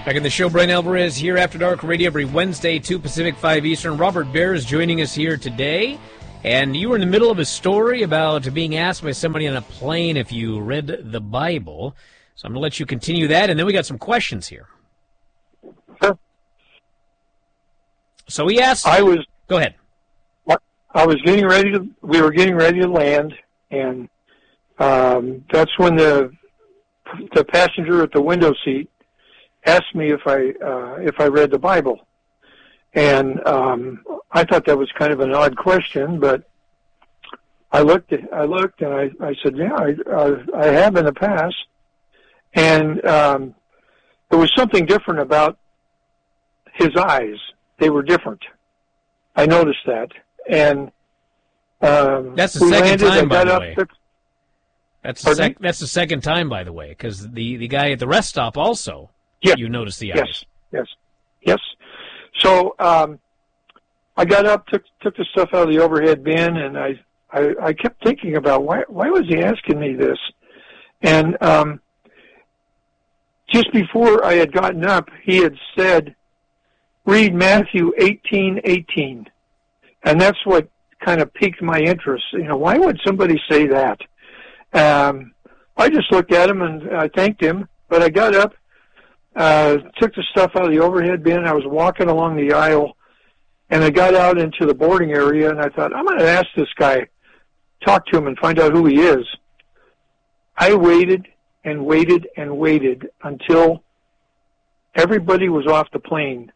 Back in the show, Brian Alvarez here, After Dark Radio, every Wednesday, 2 Pacific, 5 Eastern. Robert Baer is joining us here today. And you were in the middle of a story about being asked by somebody on a plane if you read the Bible. So I'm going to let you continue that, and then we got some questions here. Sure. So he asked... Go ahead. I was getting ready to... We were getting ready to land, and that's when the passenger at the window seat asked me if I read the Bible. And I thought that was kind of an odd question, but I looked and I said, yeah, I have in the past. And there was something different about his eyes. They were different. I noticed that. And that's the second time, by the way. That's the second time, by the way, because the guy at the rest stop also, you noticed the eyes. Yes. So I got up, took the stuff out of the overhead bin, and I kept thinking about why was he asking me this? And just before I had gotten up, he had said, read Matthew 18:18. And that's what kind of piqued my interest. Why would somebody say that? I just looked at him and I thanked him, but I got up, took the stuff out of the overhead bin. I was walking along the aisle, and I got out into the boarding area, and I thought, I'm going to ask this guy, talk to him, and find out who he is. I waited and waited and waited until everybody was off the plane.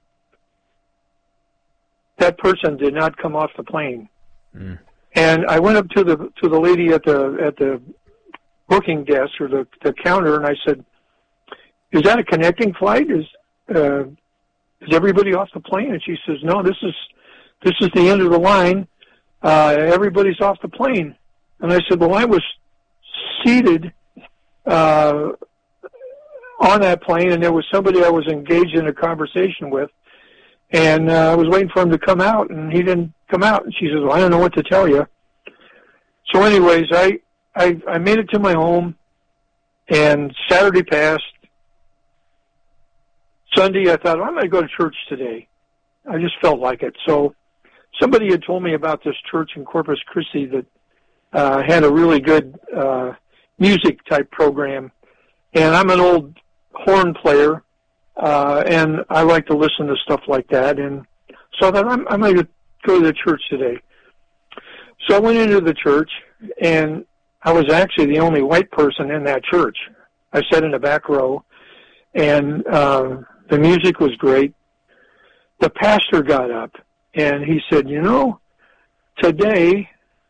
That person did not come off the plane. Mm. And I went up to the lady at the booking desk or the counter, and I said, is that a connecting flight? Is everybody off the plane? And she says, no, this is the end of the line. Everybody's off the plane. And I said, well, I was seated on that plane, and there was somebody I was engaged in a conversation with, and I was waiting for him to come out, and he didn't come out. And she says, well, I don't know what to tell you. So anyways, I made it to my home, and Saturday passed. Sunday, I thought, I'm going to go to church today. I just felt like it. So somebody had told me about this church in Corpus Christi that had a really good music-type program. And I'm an old horn player, and I like to listen to stuff like that. And so I thought, I'm going to go to the church today. So I went into the church, and I was actually the only white person in that church. I sat in the back row, and the music was great. The pastor got up, and he said, today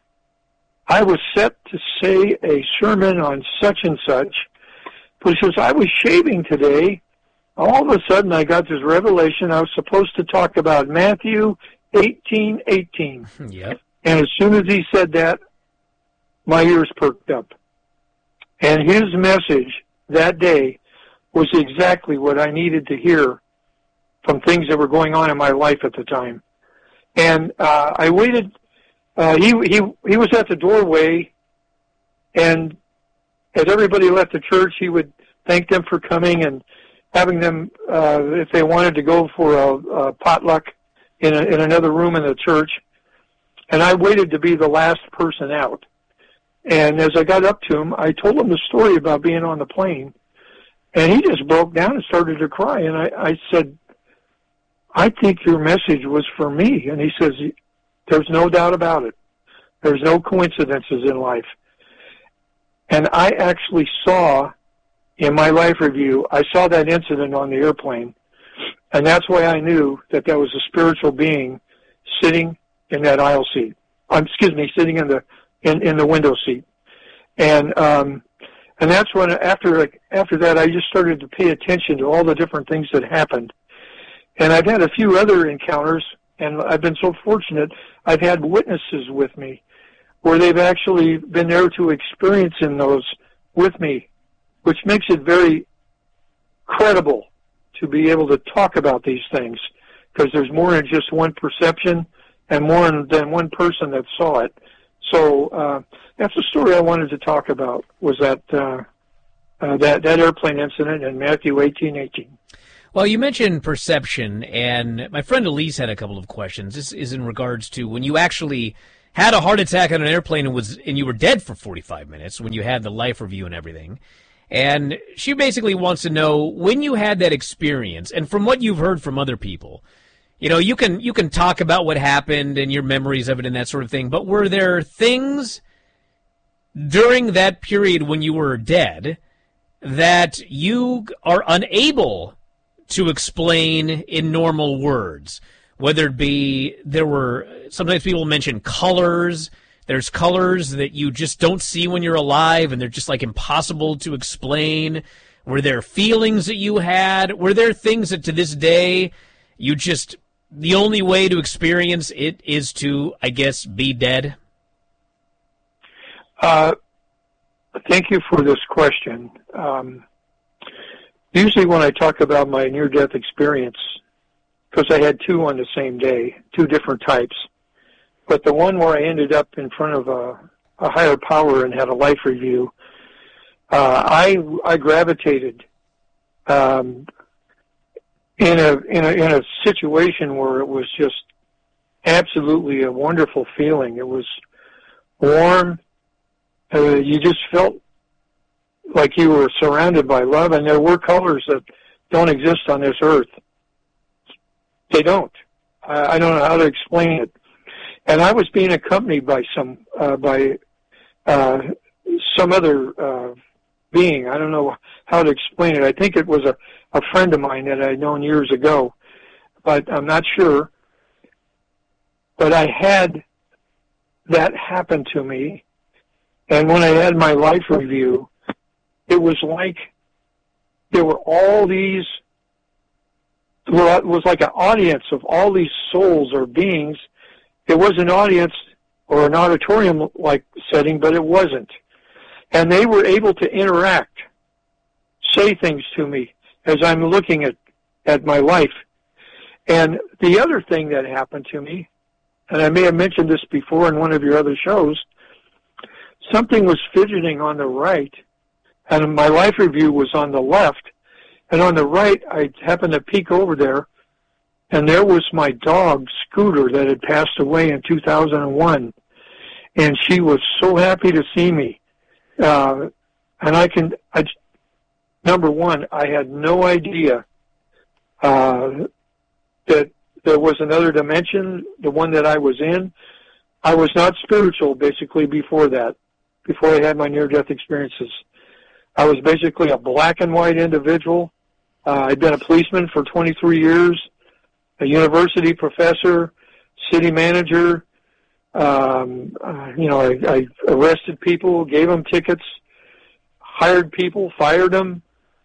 I was set to say a sermon on such and such, but he says, I was shaving today. All of a sudden, I got this revelation. I was supposed to talk about Matthew 18:18. Yep. And as soon as he said that, my ears perked up. And his message that day was exactly what I needed to hear from things that were going on in my life at the time. And I waited. He was at the doorway, and as everybody left the church, he would thank them for coming and having them, if they wanted to go for a potluck in another room in the church. And I waited to be the last person out. And as I got up to him, I told him the story about being on the plane. And he just broke down and started to cry. And I said, I think your message was for me. And he says, there's no doubt about it. There's no coincidences in life. And I actually saw, in my life review, I saw that incident on the airplane. And that's why I knew that was a spiritual being sitting in that aisle seat. Sitting in the window seat. And that's when, after that, I just started to pay attention to all the different things that happened. And I've had a few other encounters, and I've been so fortunate, I've had witnesses with me where they've actually been there to experience in those with me, which makes it very credible to be able to talk about these things, because there's more than just one perception and more than one person that saw it. So that's the story I wanted to talk about, was that airplane incident in Matthew 18:18. Well, you mentioned perception, and my friend Elise had a couple of questions. This is in regards to when you actually had a heart attack on an airplane and you were dead for 45 minutes when you had the life review and everything. And she basically wants to know when you had that experience, and from what you've heard from other people, you know, you can talk about what happened and your memories of it and that sort of thing, but were there things during that period when you were dead that you are unable to explain in normal words? Whether it be, sometimes people mention colors. There's colors that you just don't see when you're alive, and they're just like impossible to explain. Were there feelings that you had? Were there things that to this day the only way to experience it is to, I guess, be dead? Thank you for this question. Usually when I talk about my near-death experience, because I had two on the same day, two different types, but the one where I ended up in front of a higher power and had a life review, I gravitated in a situation where it was just absolutely a wonderful feeling. It was warm. You just felt like you were surrounded by love, and there were colors that don't exist on this earth. They don't. I don't know how to explain it. And I was being accompanied by some other being. I don't know how to explain it. I think it was a friend of mine that I'd known years ago, but I'm not sure. But I had that happen to me, and when I had my life review, it was like there were all these, well, it was like an audience of all these souls or beings. It was an audience or an auditorium-like setting, but it wasn't. And they were able to interact, say things to me as I'm looking at my life. And the other thing that happened to me, and I may have mentioned this before in one of your other shows, something was fidgeting on the right, and my life review was on the left. And on the right, I happened to peek over there, and there was my dog, Scooter, that had passed away in 2001. And she was so happy to see me. Number one, I had no idea that there was another dimension, the one that I was in. I was not spiritual, basically, before that, before I had my near-death experiences. I was basically a black and white individual. I'd been a policeman for 23 years, a university professor, city manager. I arrested people, gave them tickets, hired people, fired them,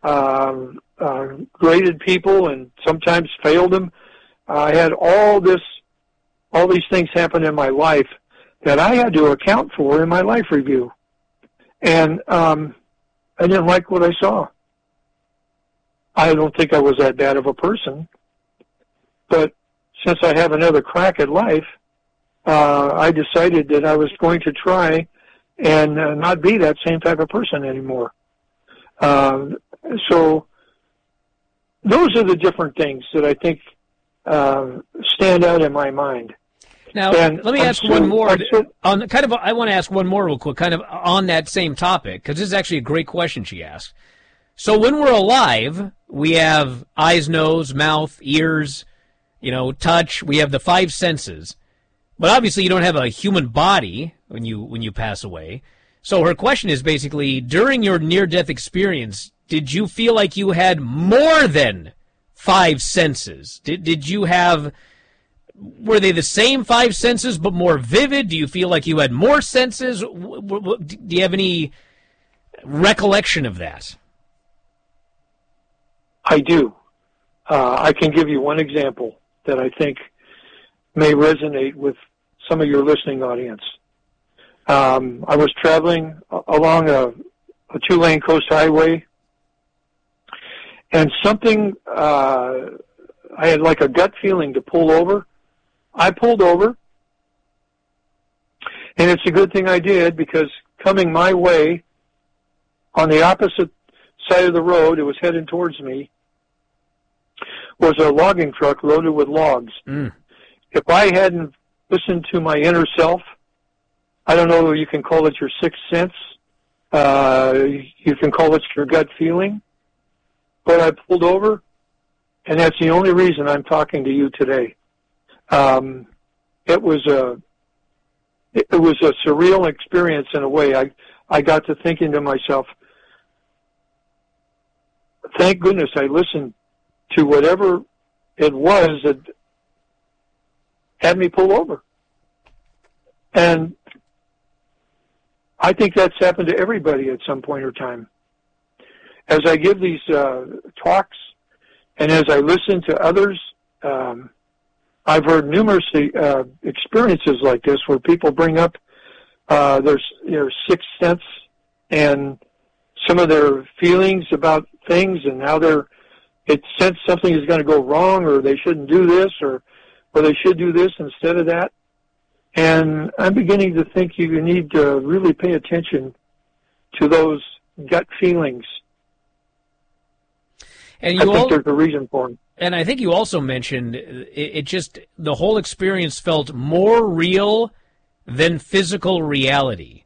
graded people, and sometimes failed them. I had all these things happen in my life that I had to account for in my life review. And I didn't like what I saw. I don't think I was that bad of a person. But since I have another crack at life, I decided that I was going to try and not be that same type of person anymore. So those are the different things that I think stand out in my mind. Now, let me ask one more. I want to ask one more real quick, kind of on that same topic, because this is actually a great question she asked. So when we're alive, we have eyes, nose, mouth, ears, touch. We have the five senses. But obviously you don't have a human body when you pass away. So her question is basically, during your near-death experience, did you feel like you had more than five senses? Did you have... Were they the same five senses but more vivid? Do you feel like you had more senses? Do you have any recollection of that? I do. I can give you one example that I think may resonate with some of your listening audience. I was traveling along a two-lane coast highway, and something, I had like a gut feeling to pull over. I pulled over, and it's a good thing I did, because coming my way on the opposite side of the road, it was heading towards me, was a logging truck loaded with logs. If I hadn't listened to my inner self, I don't know, you can call it your sixth sense, you can call it your gut feeling, but I pulled over, and that's the only reason I'm talking to you today. It was a surreal experience in a way. I got to thinking to myself, thank goodness I listened to whatever it was that had me pull over. And I think that's happened to everybody at some point or time. As I give these talks and as I listen to others, I've heard numerous experiences like this where people bring up their sixth sense and some of their feelings about things and how it sense something is going to go wrong, or they shouldn't do this, or they should do this instead of that. And I'm beginning to think you need to really pay attention to those gut feelings. And I think there's a reason for them. And I think you also mentioned it just, the whole experience felt more real than physical reality.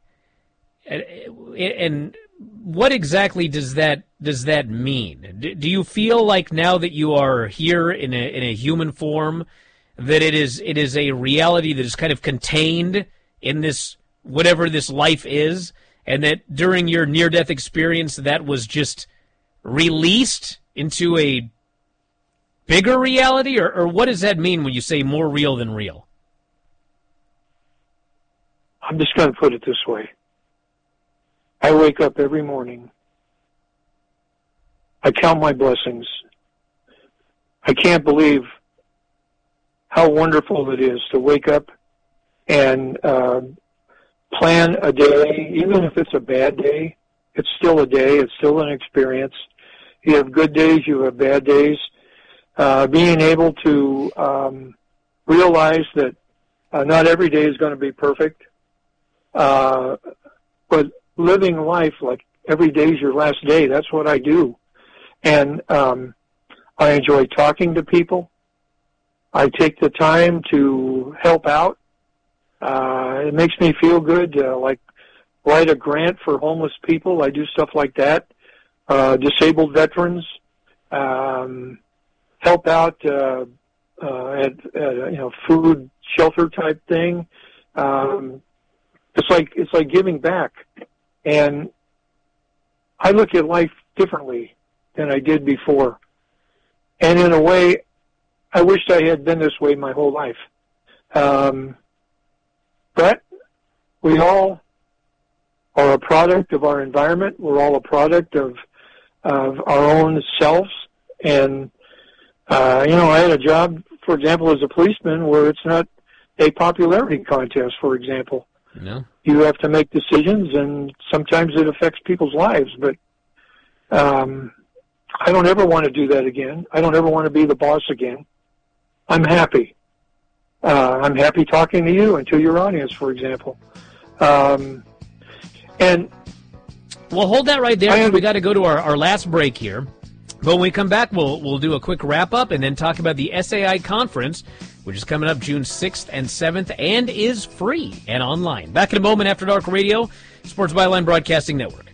And what exactly does that mean? Do you feel like now that you are here in a human form, that it is a reality that is kind of contained in this, whatever this life is, and that during your near-death experience that was just released into a bigger reality, or what does that mean when you say more real than real? I'm just going to put it this way. I wake up every morning. I count my blessings. I can't believe how wonderful it is to wake up and plan a day. Even if it's a bad day, it's still a day. It's still an experience. You have good days. You have bad days. Being able to realize that not every day is going to be perfect, but living life like every day is your last day. That's what I do. And I enjoy talking to people. I take the time to help out. It makes me feel good, like write a grant for homeless people. I do stuff like that. Disabled veterans, help out at food shelter type thing. It's like giving back, and I look at life differently than I did before. And in a way, I wished I had been this way my whole life. But we all are a product of our environment. We're all a product of our own selves. And, I had a job, for example, as a policeman where it's not a popularity contest, for example. No. You have to make decisions, and sometimes it affects people's lives. But I don't ever want to do that again. I don't ever want to be the boss again. I'm happy. I'm happy talking to you and to your audience, for example. And well, hold that right there. We got to go to our last break here. But when we come back, we'll do a quick wrap-up and then talk about the SAI conference, which is coming up June 6th and 7th and is free and online. Back in a moment after Dark Radio, Sports Byline Broadcasting Network.